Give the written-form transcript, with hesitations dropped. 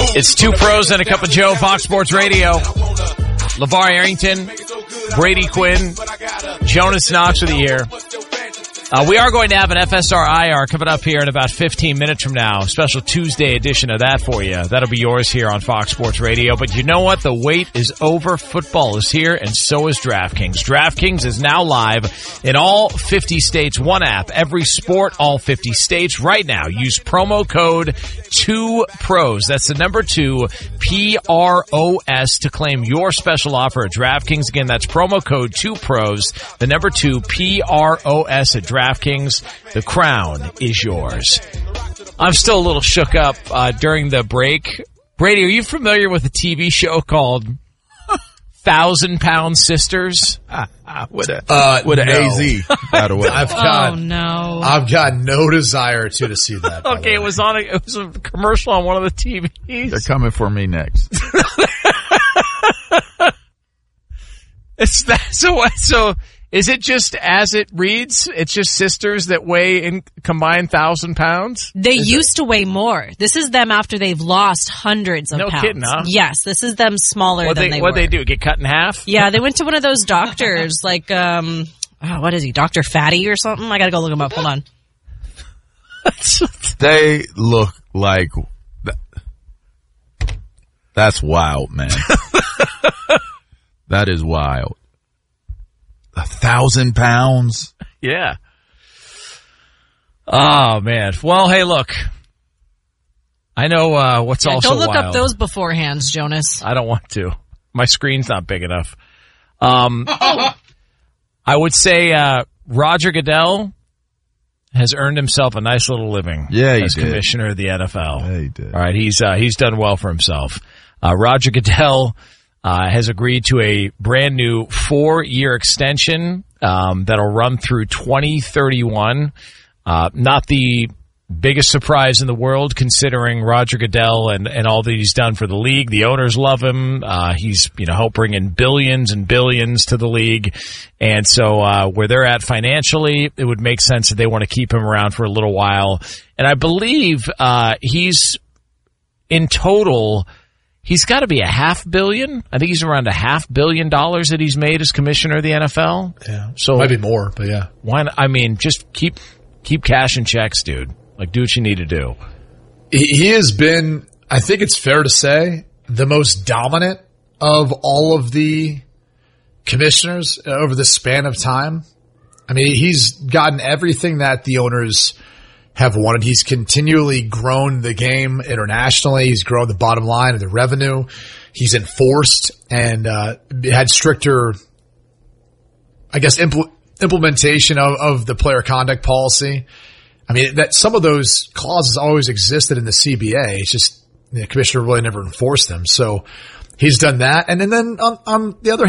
It's Two Pros and a Cup of Joe, Fox Sports Radio. LeVar Arrington, Brady Quinn, Jonas Knox with you here. We are going to have an FSR IR coming up here in about 15 minutes from now. Special Tuesday edition of that for you. That'll be yours here on Fox Sports Radio. But you know what? The wait is over. Football is here, and so is DraftKings. DraftKings is now live in all 50 states. One app, every sport, all 50 states. Right now, use promo code 2PROS. That's the number 2, PROS, to claim your special offer at DraftKings. Again, that's promo code 2PROS, the number 2, PROS at DraftKings. The crown is yours. I'm still a little shook up during the break. Brady, are you familiar with a TV show called 1,000 Pound Sisters? With an no. AZ, by the way. I've got no desire to see that. Okay, it was a commercial on one of the TVs. They're coming for me next. It's that, so is it just as it reads? It's just sisters that weigh in combined 1,000 pounds? They used to weigh more. This is them after they've lost hundreds of pounds. No kidding, huh? Yes, this is them smaller than they were. What'd they do? Get cut in half? Yeah, they went to one of those doctors, like, what is he, Dr. Fatty or something? I gotta go look him up. Hold on. They look like... That's wild, man. That is wild. 1,000 pounds? Yeah. Oh, man. Well, hey, look. I know what's also wild. Don't look wild. up those beforehands, Jonas. I don't want to. My screen's not big enough. I would say Roger Goodell has earned himself a nice little living as commissioner of the NFL. Yeah, he did. All right, he's done well for himself. Roger Goodell has agreed to a brand new 4-year extension that'll run through 2031. Not the biggest surprise in the world, considering Roger Goodell and all that he's done for the league. The owners love him. He's helped bring in billions and billions to the league, and so where they're at financially, it would make sense that they want to keep him around for a little while. And I believe he's in total. He's got to be $500 million. I think he's around $500 million that he's made as commissioner of the NFL. Yeah, so might be more, but yeah. Why not? I mean, just keep cashing checks, dude. Like, do what you need to do. He has been, I think it's fair to say, the most dominant of all of the commissioners over the span of time. I mean, he's gotten everything that the owners have wanted. He's continually grown the game internationally. He's grown the bottom line of the revenue. He's enforced and had stricter, I guess, implementation of the player conduct policy. I mean, that some of those clauses always existed in the CBA. It's just the commissioner really never enforced them. So he's done that. And then on the other